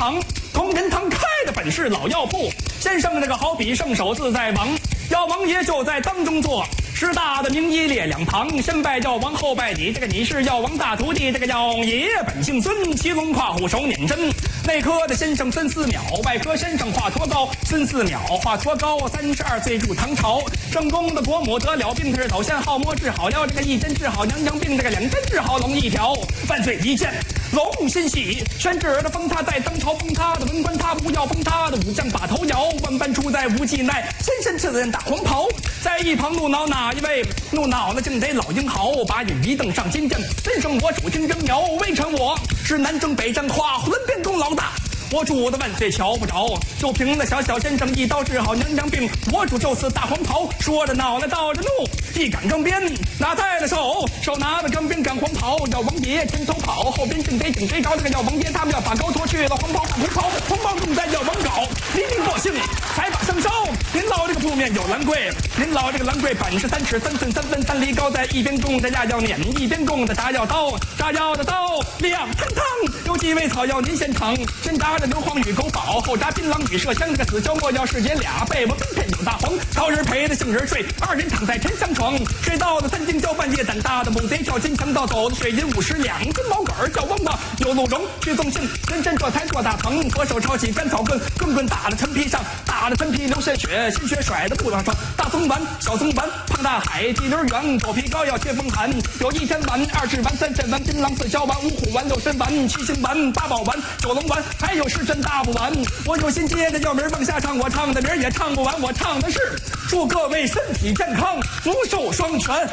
堂，同仁堂开的本是老药铺，先生这个好比圣手自在王，药王爷就在当中坐。师大的名医列两旁，先拜药王后拜你，这个你是药王大徒弟，这个药爷本姓孙，骑龙跨虎手捻针。内科的先生孙思邈，外科先生华佗高，孙思邈华佗高，32岁入唐朝。正宫的国母得了病，他是走线好摸治好了，这个一针治好娘病，这个两针治好龙一条。万岁一见龙心喜，宣旨的封他在当朝，封他的文官他不要封他的武将把头摇，万般出在无忌奈，先身刺人大黄袍。在一旁怒恼哪一位？怒恼那竟得老英豪，把影一登上金阵，真生我主听征苗，微臣我是南征北战跨魂边功劳大。我主的万岁瞧不着，就凭那小先生一刀治好娘病，我主就似大黄袍，说着恼来道着怒，一杆钢鞭拿在了手拿着钢鞭赶黄袍，药王爷前头跑，后边正得紧追着这个药王爷，他们要把高拖去了黄袍赶红袍，红袍重在药王镐，黎民百姓才把香烧。您老这个铺面有兰桂，您老这个兰桂本是3尺3寸3分3厘高，在一边供着压药碾，一边供着炸药刀，炸药的刀亮堂堂，有几味草药您先尝，先炸硫磺与狗宝，后炸槟榔与麝香，这个死椒末药是爷俩，被我分配有大黄。早日陪着杏仁睡，2人躺在沉香床，睡到了3更交半夜，胆大的猛贼跳进强盗，走的水银50两，金毛杆叫汪汪，有鹿茸去纵性，人参这才做大棚，左手抄起干草棍，棍棍打了陈皮上，打了陈皮流鲜血，鲜血甩的布上霜。大松丸小松丸胖大海地溜圆，狗皮膏药贴风寒，有1天丸2制丸3肾丸槟榔4椒丸5虎丸6参丸7星丸8宝丸9龙丸，还有10针大不完。我有心接着药名往下唱，我唱的名也唱不完，我唱的是祝各位身体健康，福寿双全。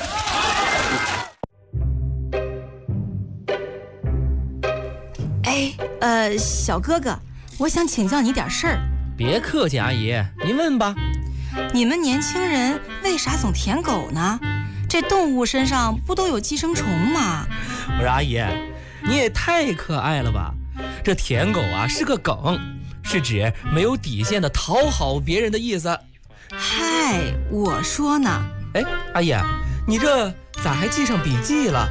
小哥哥，我想请教你点事儿。 别客气，阿姨，您问吧。 你们年轻人为啥总舔狗呢？这动物身上不都有寄生虫吗？ 我说阿姨，你也太可爱了吧。这舔狗啊是个梗，是指没有底线的讨好别人的意思。 嗨，我说呢。 阿姨，你这咋还记上笔记了？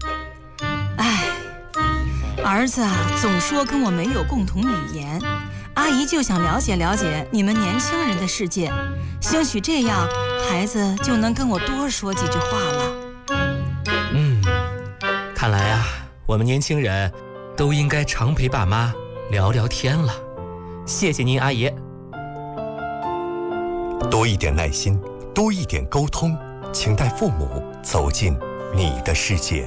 儿子啊，总说跟我没有共同语言，阿姨就想了解了解你们年轻人的世界，兴许这样孩子就能跟我多说几句话了。 看来啊，我们年轻人都应该常陪爸妈聊聊天了。谢谢您，阿姨。 多一点耐心，多一点沟通，请带父母走进你的世界。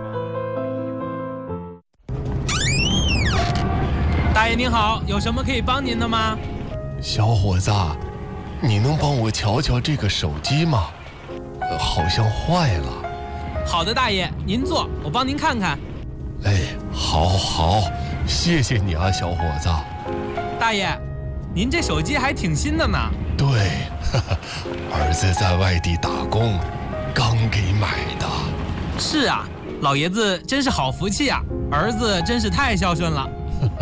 大爷您好，有什么可以帮您的吗？ 小伙子，你能帮我瞧瞧这个手机吗？好像坏了。 好的，大爷，您坐，我帮您看看。 好，谢谢你啊，小伙子。 大爷，您这手机还挺新的呢。 对，儿子在外地打工，刚给买的。 是啊，老爷子真是好福气啊，儿子真是太孝顺了。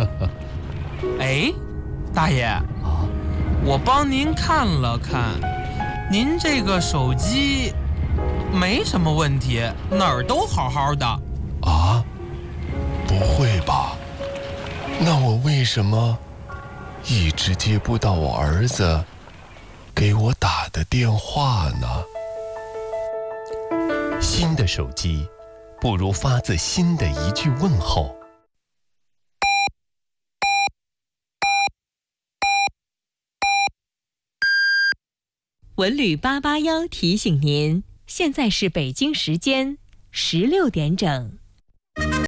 大爷，我帮您看了看，您这个手机没什么问题，哪儿都好好的。 啊？不会吧？那我为什么一直接不到我儿子给我打的电话呢？新的手机，不如发自心的一句问候。 文旅881提醒您，现在是北京时间16点整。